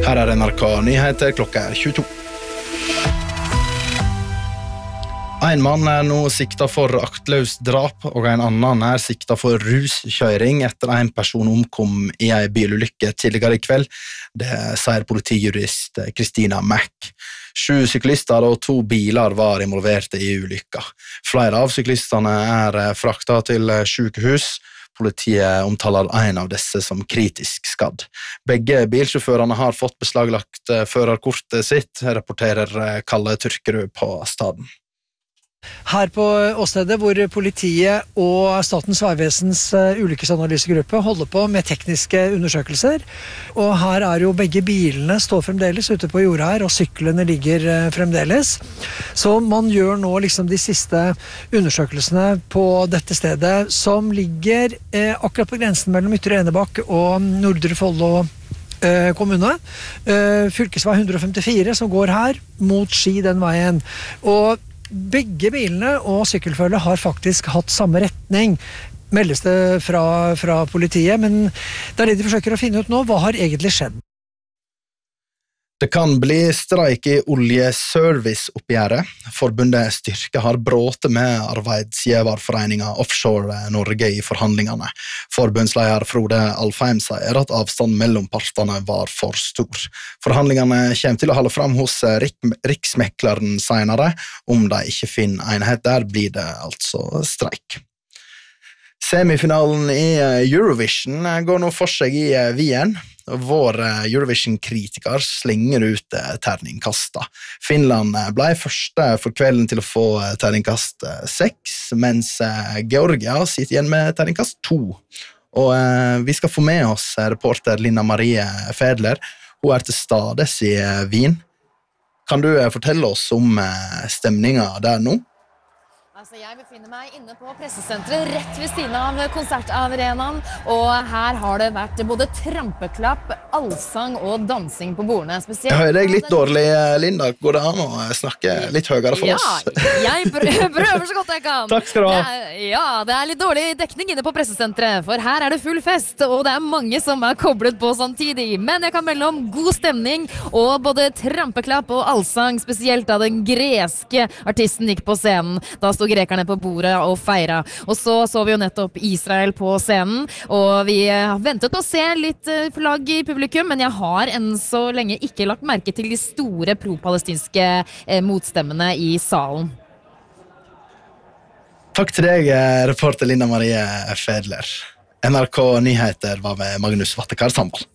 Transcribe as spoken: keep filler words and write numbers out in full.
Her er N R K Nyheter, klokka er tjueto. En mann er nå siktet for aktløst drap, og en annen er siktet for ruskjøring etter en person omkom i en bilulykke tidligere i kveld. Det sier politijurist Christina Mack. Sju syklister og to biler var involverte i ulykka. Flere av syklistene er fraktet til sykehus. Politiet omtaler en av disse som kritisk skadd. Begge bilsjåførene har fått beslaglagt førerkortet sitt, rapporterer Kalle Tyrkerud på staden. Her på åstedet hvor politiet og Statens vegvesens ulykkesanalysegruppe holder på med tekniske undersøkelser. Og her er jo begge bilene står fremdeles ute på jorda her, og syklene ligger fremdeles. Så man gjør nå liksom de siste undersøkelsene på dette stedet, som ligger eh, akkurat på grensen mellom Ytre Enebakk og Nordre Follo eh, kommune. Eh, fylkesvei one fifty-four som går her, mot Ski den veien. Og begge bilene og sykkelfølget har faktisk hatt samme retning, meldes det fra, fra politiet, men det er det de forsøker å finne ut nå. Hva har egentlig skjedd? Det kan bli streik i oljeserviceoppgjøret. Forbundet Styrke har bråte med arbeidsgiverforeningen Offshore Norge i forhandlingene. Forbundsleder Frode Alfheim sier at avstanden mellom partene var for stor. Forhandlingene kommer til å holde fram hos Rik- Riksmekleren senere. Om de ikke finner enighet der, blir det altså streik. Semifinalen i Eurovision går nå for seg i Wien. Vår Eurovision-kritiker slenger ut terningkasta. Finland ble første for kvelden til å få terningkast seks, mens Georgia sitter igjen med terningkast to. Og vi skal få med oss reporter Linda Marie Fedler. Hun er til stades i Wien. Kan du fortelle oss om stemningen der nå? Altså, jeg befinner meg inne på pressesenteret rett ved siden av konsertarenaen, og her har det vært både trampeklapp, allsang og dansing på bordene. Spesielt. Jeg hører deg litt dårlig, Linda. Går det an å snakke litt høyere for ja, oss? Ja, jeg prøver så godt jeg kan. Takk skal du ha. Det er, ja, det er litt dårlig dekning inne på pressesenteret, for her er det full fest, og det er mange som er koblet på samtidig. Men jeg kan melde om god stemning, og både trampeklapp og allsang, spesielt da den greske artisten gikk på scenen. Da stod grekerne på bordet og feira. Og så så vi jo nettopp Israel på scenen, og vi ventet å se litt flagg i publikum, men jeg har enn så lenge ikke lagt merke til de store pro-palestinske motstemmene i salen. Takk til deg, reporter Linda Marie Fedler. N R K Nyheter var med Magnus Vattekar Sambal.